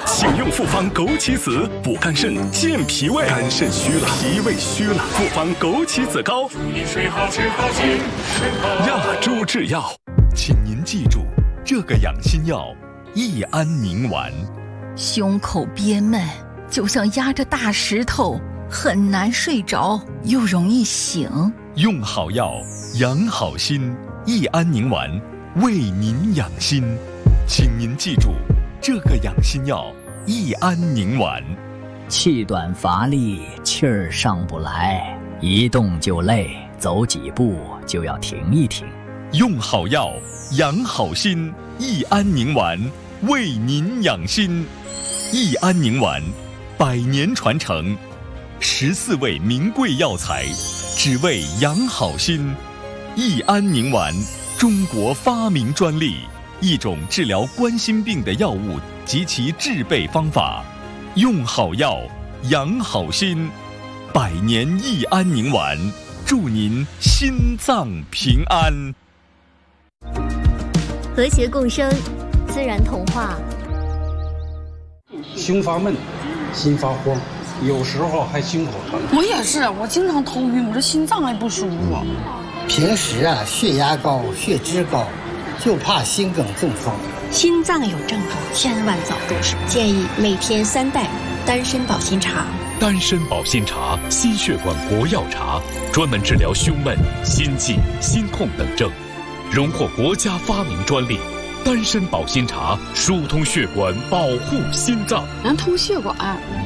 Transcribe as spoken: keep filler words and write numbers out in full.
请用复方枸杞子补肝肾、健脾胃。肝肾虚了，脾胃虚了，复方枸杞子膏。祝你睡好吃好健康。亚洲制药， 请您记住这个养心药：益安宁丸。 胸口憋闷，就像压着大石头，很难睡着，又容易醒。 用好药，养好心。益安宁丸为您养心，请您记住这个养心药：益安宁丸。 气短乏力，气儿上不来，一动就累，走几步就要停一停。 用好药，养好心。益安宁丸为您养心。益安宁丸，百年传承，十四味名贵药材，只为养好心。益安宁丸，中国发明专利，一种治疗冠心病的药物及其制备方法。用好药，养好心。百年益安宁丸，祝您心脏平安。 和谐共生，自然童话。 胸发闷，心发慌，有时候还心口疼。 我也是，我经常头晕，我这心脏还不舒服。 平时啊，血压高，血脂高，就怕心梗中风。 心脏有症状，千万早入手。 建议每天三袋丹参保心茶。 丹参保心茶，心血管国药茶，专门治疗胸闷、心悸、心痛等症，荣获国家发明专利。丹参保心茶疏通血管，保护心脏。 能通血管。